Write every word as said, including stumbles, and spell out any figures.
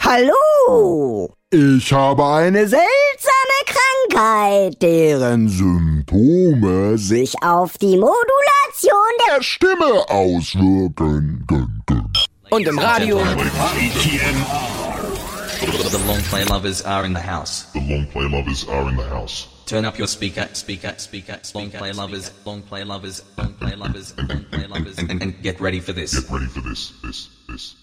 Hallo! Ich habe eine seltsame Krankheit, deren Symptome sich auf die Modulation der Stimme auswirken. Und im Radio. The long play lovers are in the house. The long play lovers are in the house. Turn up your speaker, speaker, speaker, long play lovers, long play lovers, long play lovers, long play lovers, and, and, and get ready for this. Get ready for this, this.